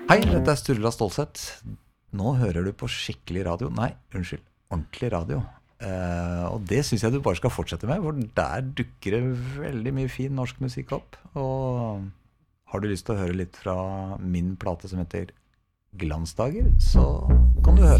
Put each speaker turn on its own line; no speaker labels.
Hei, dette Sturla Stålsett. Nå hører du på skikkelig radio. Nei, unnskyld, ordentlig radio. Og det synes jeg du bare skal fortsette med, for der dukker det veldig mye fin norsk musikk opp. Og har du lyst til å høre litt fra min plate som heter Glansdager, så kan du høre.